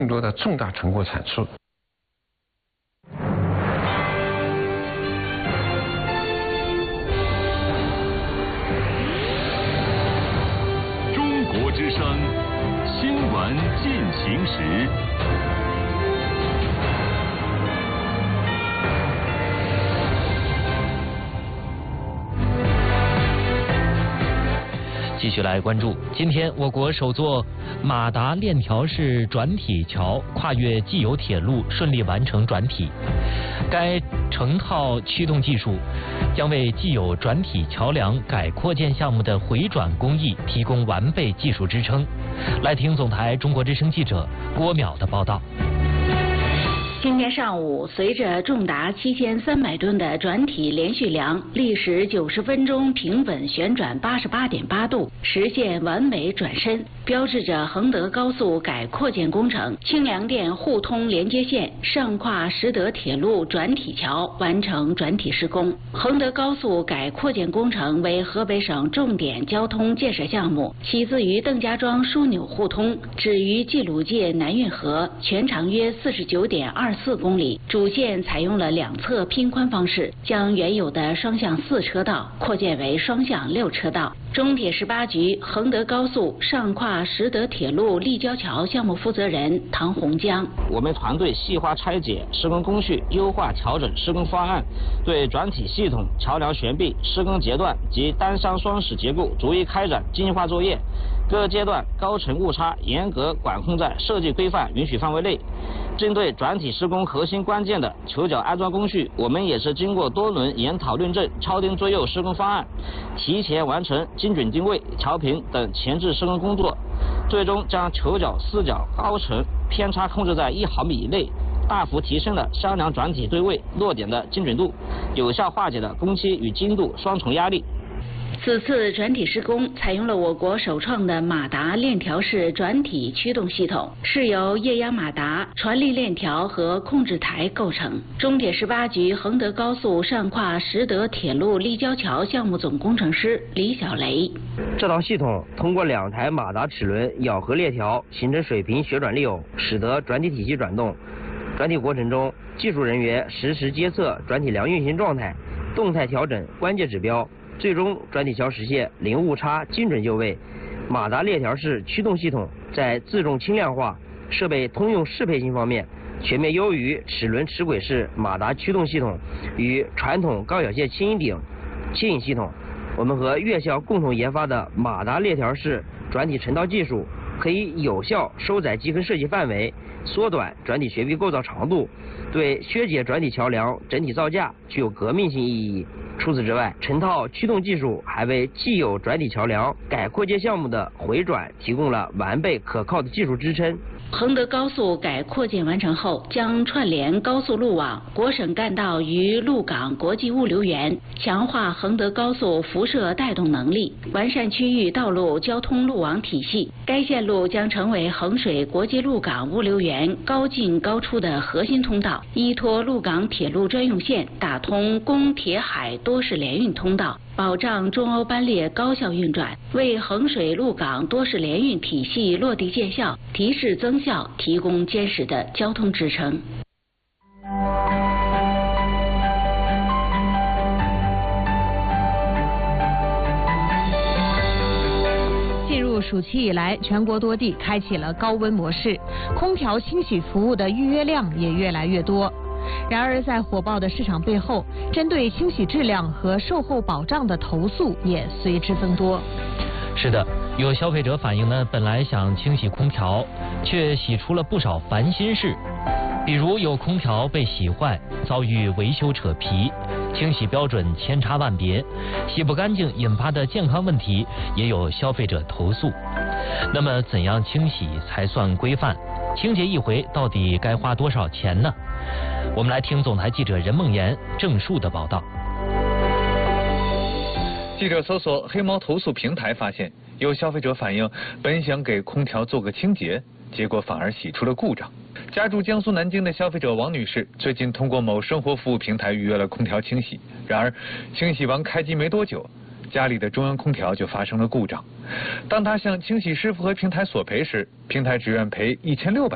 更多的重大成果阐述。 中国之声新闻进行时。 继续来关注，今天我国首座马达链条式转体桥跨越既有铁路顺利完成转体。该成套驱动技术将为既有转体桥梁改扩建项目的回转工艺提供完备技术支撑。来听总台中国之声记者郭淼的报道。 今天上午，随着重达7300吨的转体连续梁历时90分钟平稳旋转88.8度，实现完美转身，标志着衡德高速改扩建工程清凉店互通连接线上跨实德铁路转体桥完成转体施工。衡德高速改扩建工程为河北省重点交通建设项目，起自于邓家庄枢纽互通，止于冀鲁界南运河，全长约49.24公里，主线采用了两侧拼宽方式，将原有的双向4车道扩建为双向6车道。中铁18局衡德高速上跨实德铁路立交桥项目负责人唐洪江： 我们团队细化拆解施工工序，优化调整施工方案，对转体系统、桥梁悬臂、施工阶段及单箱双室结构逐一开展精细化作业，各阶段高程误差严格管控在设计规范允许范围内。针对转体施工核心关键的球脚安装工序，我们也是经过多轮研讨论证、敲定最优施工方案，提前完成精准定位、桥坪等前置施工工作，最终将球脚4角高程偏差控制在1毫米以内，大幅提升了箱梁转体对位落点的精准度，有效化解了工期与精度双重压力。 此次转体施工采用了我国首创的马达链条式转体驱动系统，是由液压马达、传力链条和控制台构成。中铁18局衡德高速上跨实德铁路立交桥项目总工程师李小雷： 这套系统通过2台马达齿轮咬合链条形成水平旋转力耦，使得转体体系转动。转体过程中，技术人员实时监测转体梁运行状态，动态调整关键指标，最终转体桥实现零误差、精准就位。马达链条式驱动系统在自重轻量化、设备通用适配性方面全面优于齿轮齿轨式马达驱动系统与传统高小线牵引顶牵引系统。我们和院校共同研发的马达链条式转体成套技术，可以有效收窄基坑设计范围，缩短转体悬臂构造长度，对削减转体桥梁整体造价具有革命性意义。除此之外，成套驱动技术还为既有转体桥梁改扩建项目的回转提供了完备可靠的技术支撑。 衡德高速改扩建完成后，将串联高速路网、国省干道与鹿港国际物流园，强化衡德高速辐射带动能力，完善区域道路交通路网体系。该线路将成为衡水国际鹿港物流园高进高出的核心通道，依托鹿港铁路专用线，打通供铁海多式联运通道，保障中欧班列高效运转，为衡水鹿港多式联运体系落地见效、提质增效提供坚实的交通支撑。 进入暑期以来，全国多地开启了高温模式，空调清洗服务的预约量也越来越多。然而，在火爆的市场背后，针对清洗质量和售后保障的投诉也随之增多。 是的，有消费者反映呢，本来想清洗空调，却洗出了不少烦心事。比如有空调被洗坏，遭遇维修扯皮，清洗标准千差万别，洗不干净引发的健康问题也有消费者投诉。那么怎样清洗才算规范？清洁一回到底该花多少钱呢？我们来听总台记者任梦妍、郑树的报道。 记者搜索黑猫投诉平台发现，有消费者反映，本想给空调做个清洁，结果反而洗出了故障。家住江苏南京的消费者王女士最近通过某生活服务平台预约了空调清洗，然而清洗完开机没多久，家里的中央空调就发生了故障。当她向清洗师傅和平台索赔时，平台只愿赔1600元，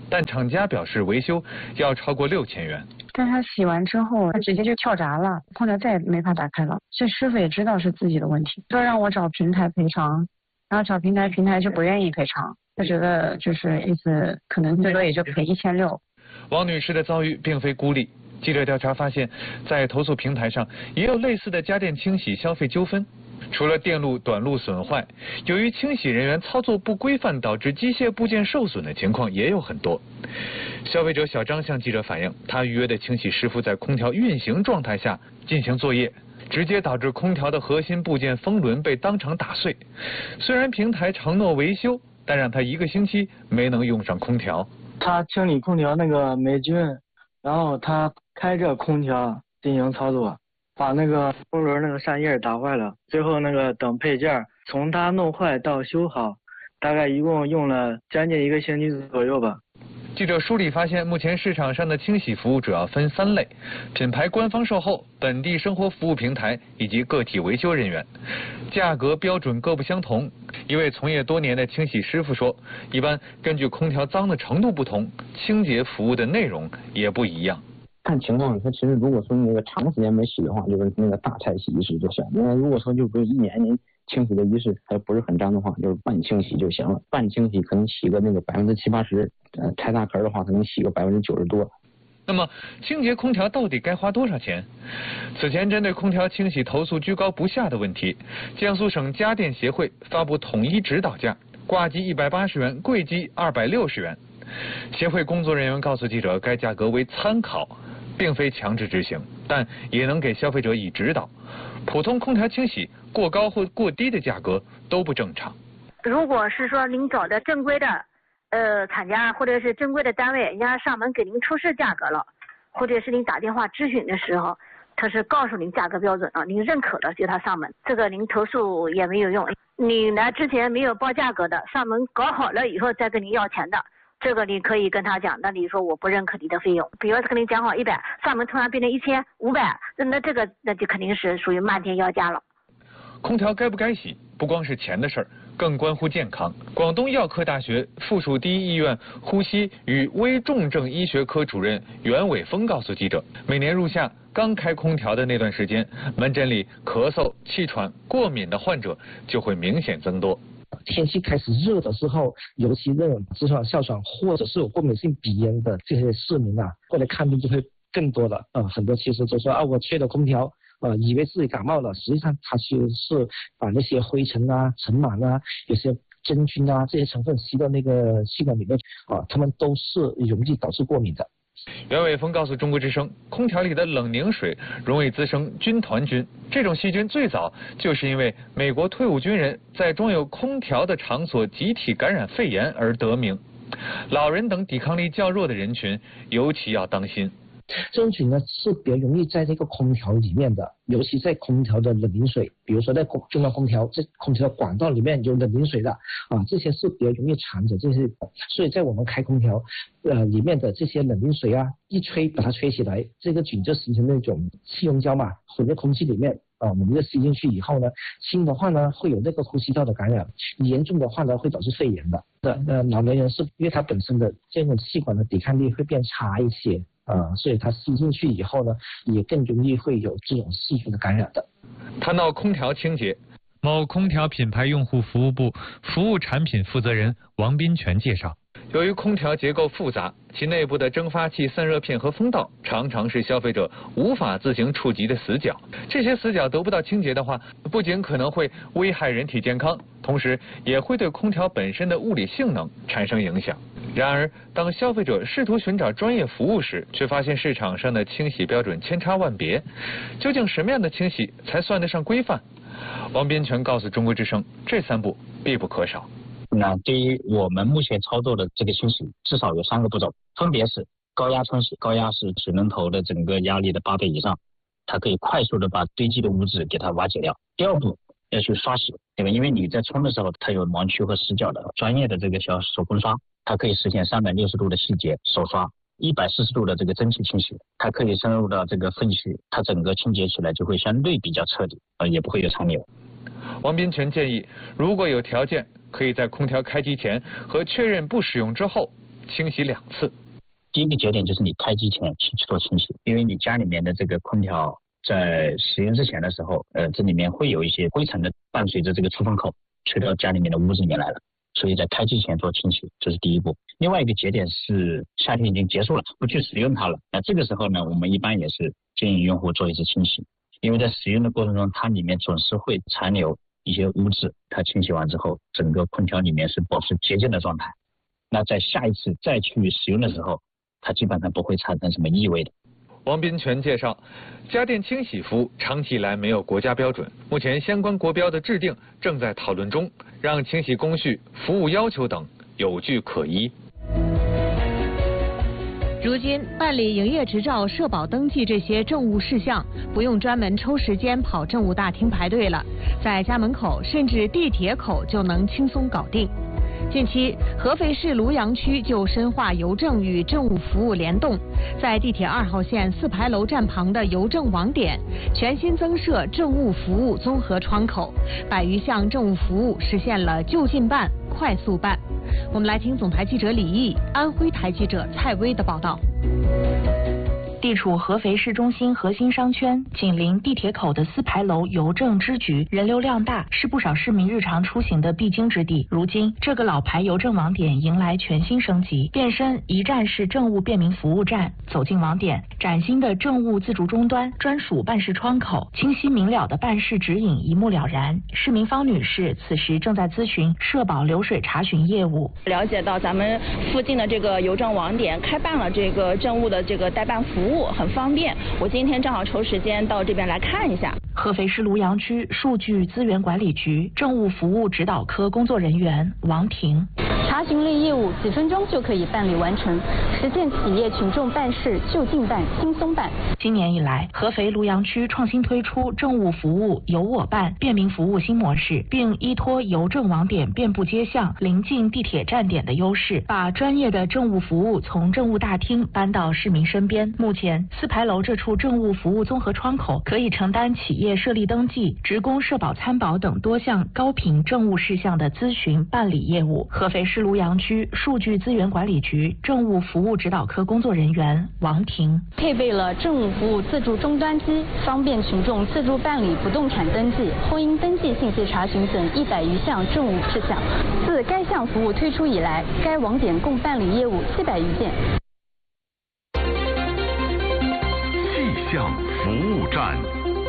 但厂家表示维修要超过6000元。 但他洗完之后，他直接就跳闸了，空调再也没法打开了。这师傅也知道是自己的问题，说让我找平台赔偿，然后找平台就不愿意赔偿，他觉得就是意思可能最多也就赔1600。 王女士的遭遇并非孤立，记者调查发现，在投诉平台上也有类似的家电清洗消费纠纷。除了电路短路损坏，由于清洗人员操作不规范导致机械部件受损的情况也有很多。消费者小张向记者反映，他预约的清洗师傅在空调运行状态下进行作业，直接导致空调的核心部件风轮被当场打碎。虽然平台承诺维修，但让他1个星期没能用上空调。 他清理空调那个霉菌，然后他开着空调进行操作，把那个风轮那个扇叶打坏了，最后那个等配件从他弄坏到修好，大概一共用了将近1个星期左右吧。 记者梳理发现，目前市场上的清洗服务主要分3类：品牌官方售后、本地生活服务平台以及个体维修人员，价格标准各不相同。一位从业多年的清洗师傅说，一般根据空调脏的程度不同，清洁服务的内容也不一样。 看情况，它其实如果说那个长时间没洗的话，就是那个大拆洗仪式就行。因为如果说就不是1年您清洗的仪式还不是很脏的话，就是半清洗就行了。半清洗可能洗个那个70-80%，拆大壳的话可能洗个90%多。 那么清洁空调到底该花多少钱？此前针对空调清洗投诉居高不下的问题，江苏省家电协会发布统一指导价，挂机180元，柜机260元。协会工作人员告诉记者，该价格为参考，并非强制执行，但也能给消费者以指导。普通空调清洗过高或过低的价格都不正常。 如果是说您找的正规的厂家或者是正规的单位，人家上门给您出示价格了，或者是您打电话咨询的时候，他是告诉您价格标准了，您认可了就他上门，这个您投诉也没有用。你来之前没有报价格的，上门搞好了以后再跟您要钱的，这个你可以跟他讲，那你说我不认可你的费用，比如是跟你讲好100，上门突然变成1500，那这个那就肯定是属于漫天要价了。 空调该不该洗，不光是钱的事儿，更关乎健康。广东药科大学附属第一医院呼吸与危重症医学科主任袁伟峰告诉记者，每年入夏刚开空调的那段时间，门诊里咳嗽、气喘、过敏的患者就会明显增多。 天气开始热的时候，尤其那种痔疮、哮喘或者是有过敏性鼻炎的这些市民啊，过来看病就会更多了。很多其实都说我吹了空调，以为自己感冒了，实际上它其实是把那些灰尘啊、尘螨啊、有些真菌啊这些成分吸到那个气管里面，它们都是容易导致过敏的。 袁伟峰告诉中国之声，空调里的冷凝水容易滋生军团菌，这种细菌最早就是因为美国退伍军人在装有空调的场所集体感染肺炎而得名。老人等抵抗力较弱的人群尤其要当心。 这种菌呢是比较容易在这个空调里面的，尤其在空调的冷凝水，比如说在中央空调这空调的管道里面有冷凝水的这些是比较容易藏着这些，所以在我们开空调里面的这些冷凝水啊，一吹把它吹起来，这个菌就形成那种气溶胶嘛，混在空气里面我们就吸进去以后呢，轻的话呢会有那个呼吸道的感染，严重的话呢会导致肺炎的。老年人是因为他本身的这种气管的抵抗力会变差一些。所以它吸进去以后呢，也更容易会有这种细菌的感染的。 谈到空调清洁， 某空调品牌用户服务部服务产品负责人王斌全介绍， 由于空调结构复杂，其内部的蒸发器、散热片和风道常常是消费者无法自行触及的死角。这些死角得不到清洁的话，不仅可能会危害人体健康，同时也会对空调本身的物理性能产生影响。然而，当消费者试图寻找专业服务时，却发现市场上的清洗标准千差万别。究竟什么样的清洗才算得上规范？王斌全告诉中国之声，这3步必不可少。 那对于我们目前操作的这个清洗，至少有3个步骤，分别是高压冲洗，高压是水龙头的整个压力的8倍以上，它可以快速的把堆积的污渍给它瓦解掉。第2步要去刷洗，对吧？因为你在冲的时候，它有盲区和死角的，专业的这个小手工刷，它可以实现360度的细节手刷，140度的这个蒸汽清洗，它可以深入到这个粪区，它整个清洁起来就会相对比较彻底，也不会有残留。 王斌全建议，如果有条件，可以在空调开机前和确认不使用之后， 清洗2次。 第一个节点就是你开机前去做清洗，因为你家里面的这个空调在使用之前的时候，这里面会有一些灰尘的伴随着这个出风口吹到家里面的屋子里面来了，所以在开机前做清洗，这是第一步。另外一个节点是夏天已经结束了，不去使用它了，那这个时候呢，我们一般也是建议用户做一次清洗，因为在使用的过程中，它里面总是会残留一些污渍，它清洗完之后，整个空调里面是保持洁净的状态。那在下一次再去使用的时候，它基本上不会产生什么异味的。 王斌全介绍，家电清洗服务长期以来没有国家标准，目前相关国标的制定正在讨论中，让清洗工序、服务要求等有据可依。 如今办理营业执照、社保登记这些政务事项，不用专门抽时间跑政务大厅排队了，在家门口甚至地铁口就能轻松搞定。近期，合肥市庐阳区就深化邮政与政务服务联动，在地铁2号线4牌楼站旁的邮政网点全新增设政务服务综合窗口，100余项政务服务实现了就近办、快速办。我们来听总台记者李毅、安徽台记者蔡薇的报道。 地处合肥市中心核心商圈，紧邻地铁口的4牌楼邮政支局人流量大，是不少市民日常出行的必经之地。如今，这个老牌邮政网点迎来全新升级，变身一站式政务便民服务站。走进网点，崭新的政务自助终端、专属办事窗口、清晰明了的办事指引一目了然。市民方女士此时正在咨询社保流水查询业务， 了解到咱们附近的这个邮政网点开办了这个政务的这个代办服务，很方便。我今天正好抽时间到这边来看一下。 合肥市庐阳区数据资源管理局政务服务指导科工作人员王婷， 查询类业务几分钟就可以办理完成，实现企业群众办事就近办、轻松办。 今年以来，合肥庐阳区创新推出政务服务由我办便民服务新模式，并依托邮政网点遍布街巷、临近地铁站点的优势，把专业的政务服务从政务大厅搬到市民身边。目前4牌楼这处政务服务综合窗口可以承担企业设立登记、职工社保参保等多项高频政务事项的咨询办理业务。合肥市庐阳区数据资源管理局政务服务指导科工作人员王婷， 配备了政务服务自助终端机，方便群众自助办理不动产登记、婚姻登记信息查询等100余项政务事项。自该项服务推出以来，该网点共办理业务700余件。 气象服务站。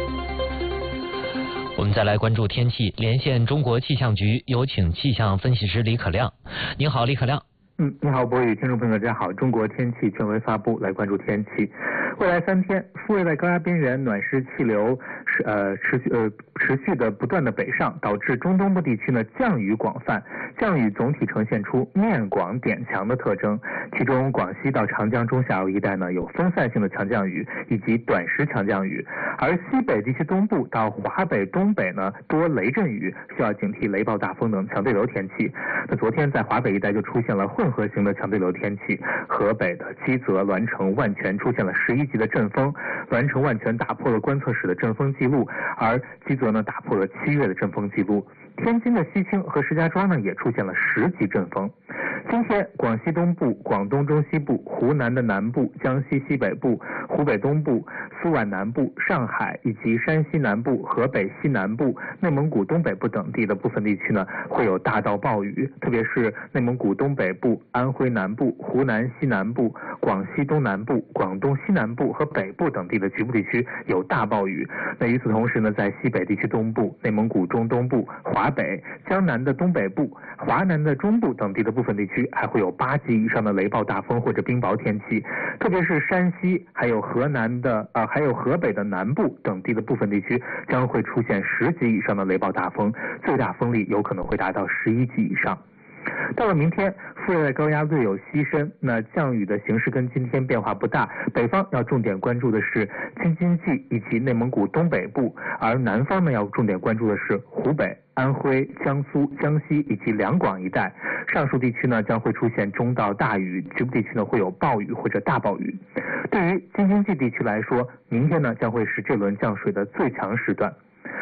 我们再来关注天气，连线中国气象局，有请气象分析师李可亮。您好，李可亮。 你好，博宇，听众朋友大家好。中国天气权威发布，来关注天气。未来3天，副热带高压边缘暖湿气流持续的不断的北上，导致中东部地区呢降雨广泛，降雨总体呈现出面广点强的特征。其中广西到长江中下游一带呢有分散性的强降雨以及短时强降雨，而西北地区东部到华北、东北呢多雷阵雨，需要警惕雷暴大风等强对流天气。那昨天在华北一带就出现了混合型的强对流天气，河北的基泽、栾城、万全出现了11级的阵风，栾城、万全打破了观测史的阵风记录，而基泽呢打破了7月的阵风记录。天津的西青和石家庄呢也出现了10级阵风。今天广西东部、广东中西部、湖南的南部、江西西北部、湖北东部、苏皖南部、上海以及山西南部、河北西南部、内蒙古东北部等地的部分地区呢会有大到暴雨，特别是内蒙古东北部、安徽南部、湖南西南部、广西东南部、广东西南部和北部等地的局部地区有大暴雨。那与此同时呢，在西北地区东部、内蒙古中东部、华北、江南的东北部、华南的中部等地的部分地区还会有8级以上的雷暴大风或者冰雹天气，特别是山西还有河北的南部等地的部分地区将会出现10级以上的雷暴大风，最大风力有可能会达到11级以上。到了明天，副热带高压略有西伸，那降雨的形式跟今天变化不大，北方要重点关注的是京津冀以及内蒙古东北部，而南方呢要重点关注的是湖北、安徽、江苏、江西以及两广一带，上述地区呢将会出现中到大雨，局部地区呢会有暴雨或者大暴雨。对于京津冀地区来说，明天呢将会是这轮降水的最强时段。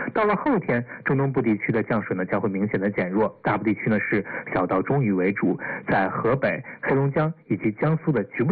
到了后天，中东部地区的降水呢将会明显的减弱，大部地区呢是小到中雨为主，在河北、黑龙江以及江苏的局部